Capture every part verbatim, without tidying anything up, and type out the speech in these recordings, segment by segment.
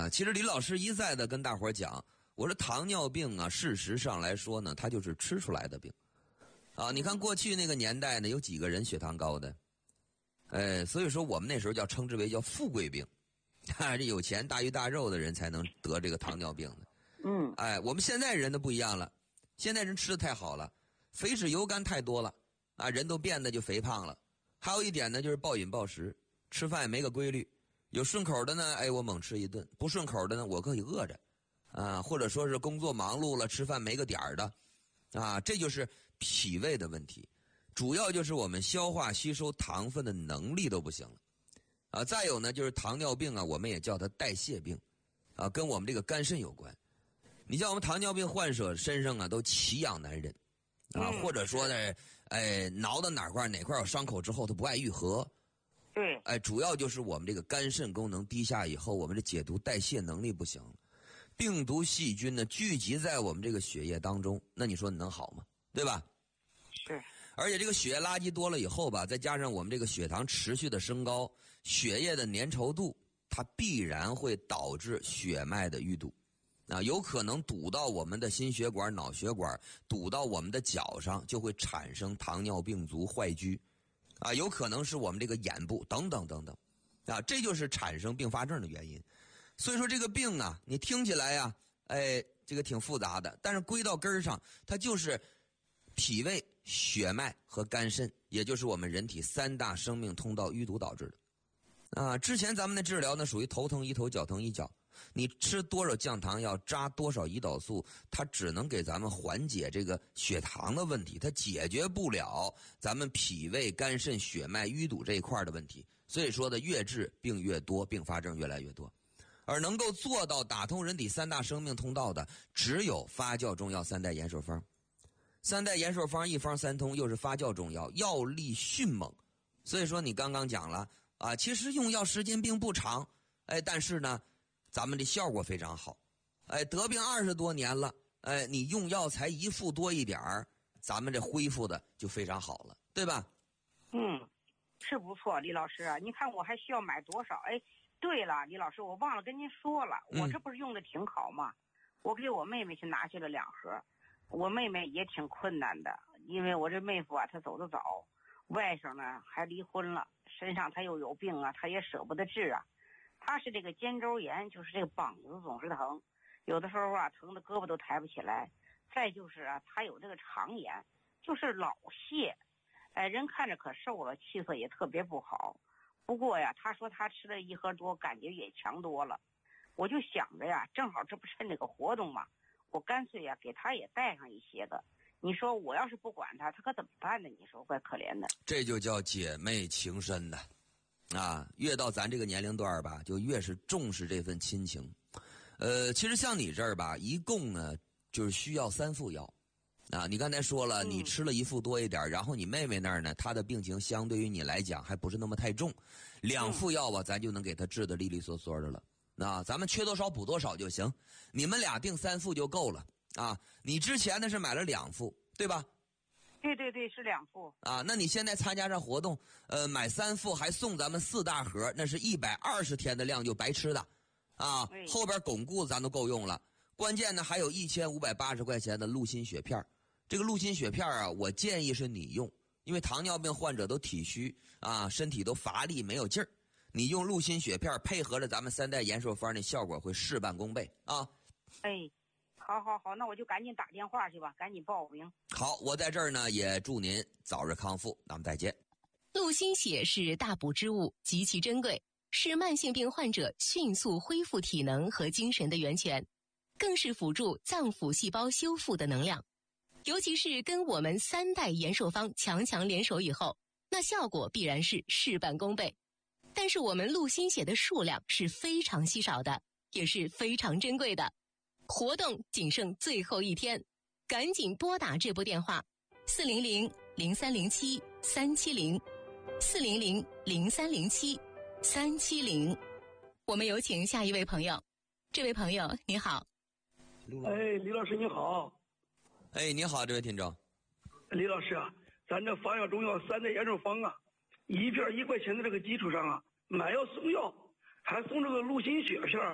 啊，其实李老师一再的跟大伙儿讲，我说糖尿病啊，事实上来说呢，它就是吃出来的病。啊，你看过去那个年代呢，有几个人血糖高的？呃，所以说我们那时候叫称之为叫富贵病，啊，这有钱大鱼大肉的人才能得这个糖尿病的。 嗯， 哎，我们现在人都不一样了，现在人吃的太好了，肥脂油甘太多了，啊，人都变得就肥胖了。还有一点呢，就是暴饮暴食，吃饭也没个规律。有顺口的呢，哎，我猛吃一顿；不顺口的呢，我可以饿着，啊，或者说是工作忙碌了，吃饭没个点儿的，啊，这就是脾胃的问题。主要就是我们消化吸收糖分的能力都不行了，啊，再有呢就是糖尿病啊，我们也叫它代谢病，啊，跟我们这个肝肾有关。你像我们糖尿病患者身上啊都奇痒难忍，啊，或者说呢，哎，挠到哪块哪块有伤口之后，它不爱愈合。 对， 哎，主要就是我们这个肝肾功能低下以后，我们的解毒代谢能力不行，病毒细菌呢聚集在我们这个血液当中，那你说你能好吗？对吧？ 是。 而且这个血液垃圾多了以后吧，再加上我们这个血糖持续的升高，血液的粘稠度，它必然会导致血脉的淤堵，啊，有可能堵到我们的心血管、脑血管，堵到我们的脚上，就会产生糖尿病足坏疽，啊，有可能是我们这个眼部等等等等，啊，这就是产生并发症的原因。所以说这个病啊，你听起来呀，哎，这个挺复杂的，但是归到根儿上，它就是脾胃、血脉和肝肾，也就是我们人体三大生命通道淤堵导致的。啊，之前咱们的治疗呢，属于头疼医头，脚疼医脚。你吃多少降糖药，扎多少胰岛素，它只能给咱们缓解这个血糖的问题，它解决不了咱们脾胃、肝肾、血脉淤堵这一块的问题。所以说的越治病越多，并发症越来越多。而能够做到打通人体三大生命通道的，只有发酵中药三代延寿方。三代延寿方一方三通，又是发酵中药，药力迅猛。所以说你刚刚讲了啊，其实用药时间并不长，哎，但是呢，咱们的效果非常好。哎，得病二十多年了，哎，你用药才一副多一点儿，咱们这恢复的就非常好了，对吧？ 嗯，是不错，李老师啊，你看我还需要买多少？哎，对了，李老师，我忘了跟您说了，我这不是用的挺好吗？嗯、我给我妹妹去拿去了两盒。我妹妹也挺困难的，因为我这妹夫啊，他走得早，外甥呢还离婚了，身上他又有病啊，他也舍不得治啊。他是这个肩周炎，就是这个膀子总是疼，有的时候啊疼的胳膊都抬不起来。再就是啊，他有这个肠炎，就是老泻，哎，人看着可瘦了，气色也特别不好。不过呀，他说他吃了一盒多，感觉也强多了。我就想着呀，正好这不趁这个活动嘛。我干脆呀，给他也带上一些个。你说我要是不管他，他可怎么办呢？你说怪可怜的。这就叫姐妹情深呐，啊，越到咱这个年龄段吧，就越是重视这份亲情。呃，其实像你这儿吧，一共呢就是需要三副药。啊，你刚才说了，你吃了一副多一点，然后你妹妹那儿呢，她的病情相对于你来讲还不是那么太重，两副药吧，咱就能给她治得利利索索的了。那咱们缺多少补多少就行，你们俩定三副就够了啊！你之前呢是买了两副，对吧？ 对对对，是两副啊。那你现在参加上活动，呃，买三副还送咱们四大盒，那是一百二十天的量就白吃的，啊，后边巩固咱都够用了。关键呢还有一千五百八十块钱的鹿心血片，这个鹿心血片啊，我建议是你用，因为糖尿病患者都体虚啊，身体都乏力没有劲儿。你用鹿心血片配合着咱们三代延寿方，那效果会事半功倍啊！ 哎，好好好，那我就赶紧打电话去吧，赶紧报名。 好，我在这儿呢，也祝您早日康复，咱们再见。 鹿心血是大补之物，极其珍贵，是慢性病患者迅速恢复体能和精神的源泉，更是辅助脏腑细胞修复的能量。尤其是跟我们三代延寿方强强联手以后，那效果必然是事半功倍。但是我们鹿心血的数量是非常稀少的，也是非常珍贵的。活动仅剩最后一天，赶紧拨打这部电话四零零零三零七三七零四零零零三零七三七零。我们有请下一位朋友。这位朋友你好。 哎，李老师你好。 哎，你好，这位听众。 李老师啊，咱这发药中药三代延寿方啊，一片一块钱的这个基础上啊，买药送药，还送这个鹿心血片，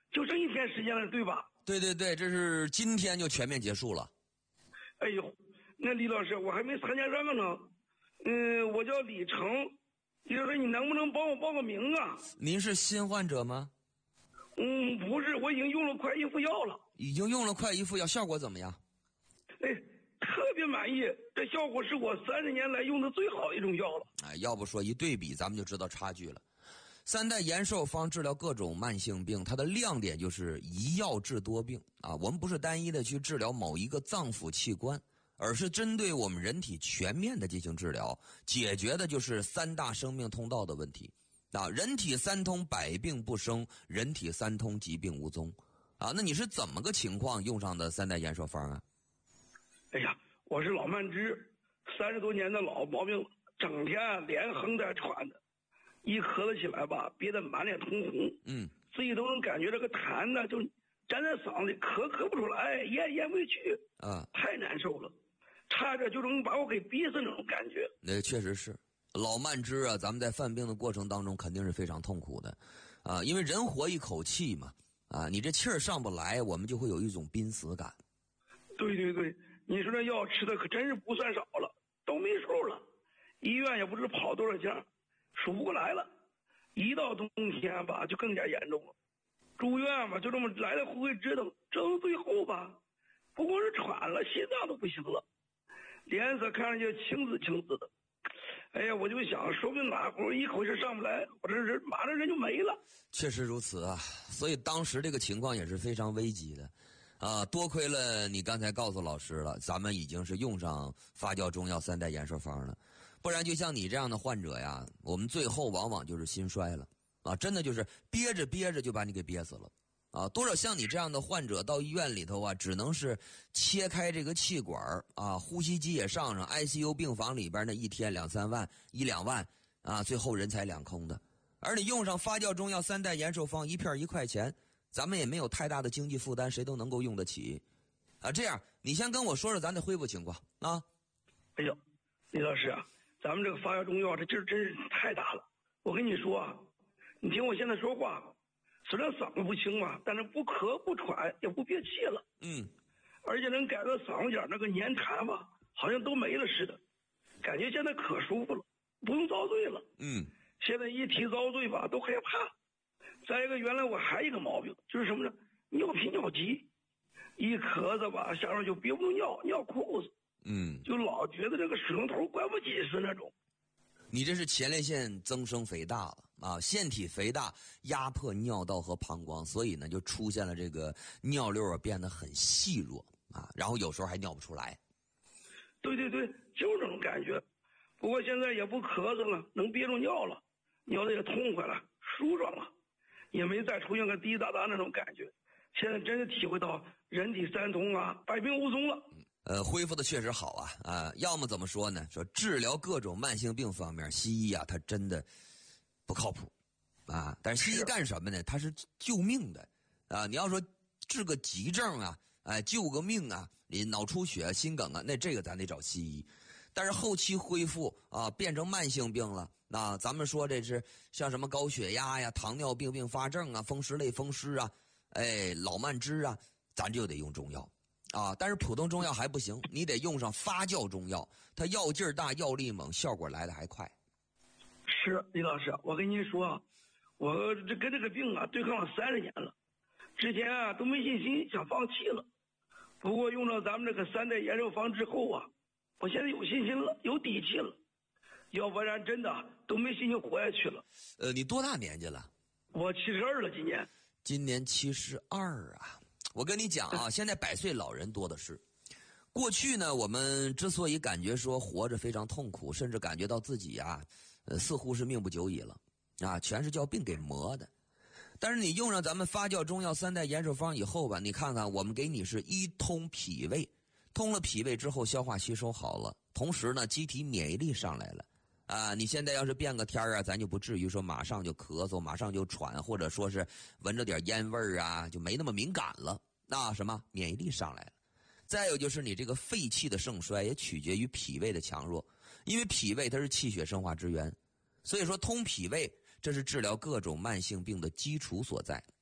就剩一天时间了，对吧？ 对对对，这是今天就全面结束了。 哎呦，那李老师，我还没参加这个呢。嗯，我叫李成，李老师，你能不能帮我报个名啊？ 您是新患者吗？ 嗯，不是，我已经用了快一副药了。 已经用了快一副药，效果怎么样？ 哎，特别满意，这效果是我三十年来用的最好的一种药了。 哎，要不说一对比，咱们就知道差距了。三代延寿方治疗各种慢性病，它的亮点就是一药治多病啊。我们不是单一的去治疗某一个脏腑器官，而是针对我们人体全面的进行治疗，解决的就是三大生命通道的问题啊。人体三通，百病不生；人体三通，疾病无踪啊。那你是怎么个情况用上的三代延寿方啊？ 哎呀，我是老慢支，三十多年的老毛病，整天连哼带喘的，一咳嗽起来吧，憋得满脸通红， 嗯， 自己都能感觉这个痰呢就粘在嗓子里，咳咳不出来，咽咽不下去， 啊， 太难受了，差点就能把我给憋死那种感觉。 那确实是老慢支啊，咱们在犯病的过程当中肯定是非常痛苦的，啊，因为人活一口气嘛，啊，你这气儿上不来，我们就会有一种濒死感。 对对对，你说这药吃的可真是不算少了，都没数了，医院也不知跑多少家，数不过来了。一到冬天吧，就更加严重了。住院吧，就这么来来回回折腾，折腾最后吧，不光是喘了，心脏都不行了，脸色看上去青紫青紫的。哎呀，我就想，说不定哪会儿一口气上不来，我这人马上人就没了。 确实如此啊，所以当时这个情况也是非常危急的。啊，多亏了你刚才告诉老师了，咱们已经是用上发酵中药三代延寿方了，不然就像你这样的患者呀，我们最后往往就是心衰了啊，真的就是憋着憋着就把你给憋死了啊！多少像你这样的患者到医院里头啊，只能是切开这个气管啊，呼吸机也上上 I C U 病房里边那一天两三万一两万啊，最后人财两空的。而你用上发酵中药三代延寿方，一片一块钱。咱们也没有太大的经济负担，谁都能够用得起，啊，这样你先跟我说说咱的恢复情况啊。 哎呦，李老师啊，咱们这个发酵中药这劲儿真是太大了。我跟你说啊，你听我现在说话，虽然嗓子不清吧，但是不咳不喘也不憋气了， 嗯， 而且能感到嗓子眼那个粘痰吧，好像都没了似的，感觉现在可舒服了，不用遭罪了。 嗯， 现在一提遭罪吧，都害怕。再一个，原来我还有一个毛病，就是什么呢？尿频尿急，一咳嗽吧，下边就憋不住尿，尿裤子， 嗯， 就老觉得这个水龙头关不紧似那种。 你这是前列腺增生肥大了啊，腺体肥大压迫尿道和膀胱，所以呢就出现了这个尿溜啊变得很细弱啊，然后有时候还尿不出来。 对对对，就是这种感觉。不过现在也不咳嗽了，能憋住尿了，尿的也痛快了，舒爽了。也没再出现个滴答答那种感觉，现在真是体会到人体三通啊，百病无踪了。 呃，恢复的确实好啊啊！要么怎么说呢？说治疗各种慢性病方面，西医啊，它真的不靠谱啊。但是西医干什么呢？它是救命的啊！你要说治个急症啊，哎，救个命啊，你脑出血、心梗啊，那这个咱得找西医。但是后期恢复啊，变成慢性病了。那咱们说这是像什么高血压呀、糖尿病并发症啊、风湿类风湿啊，哎，老慢支啊，咱就得用中药啊。但是普通中药还不行，你得用上发酵中药，它药劲儿大、药力猛，效果来得还快。 是李老师，我跟您说，我这跟这个病啊对抗了三十年了，之前啊都没信心，想放弃了。不过用了咱们这个三代延寿方之后啊，我现在有信心了，有底气了。要不然真的都没信心活下去了。 呃，你多大年纪了？ 我七十二了，今年。 今年七十二啊！我跟你讲啊，现在百岁老人多的是。过去呢，我们之所以感觉说活着非常痛苦，甚至感觉到自己啊，呃，似乎是命不久矣了，啊，全是叫病给磨的。但是你用上咱们发酵中药三代延寿方以后吧，你看看我们给你是一通脾胃，通了脾胃之后，消化吸收好了，同时呢，机体免疫力上来了。啊，你现在要是变个天儿啊，咱就不至于说马上就咳嗽，马上就喘，或者说是闻着点烟味儿啊，就没那么敏感了。那什么，免疫力上来了。再有就是你这个肺气的盛衰也取决于脾胃的强弱，因为脾胃它是气血生化之源，所以说通脾胃这是治疗各种慢性病的基础所在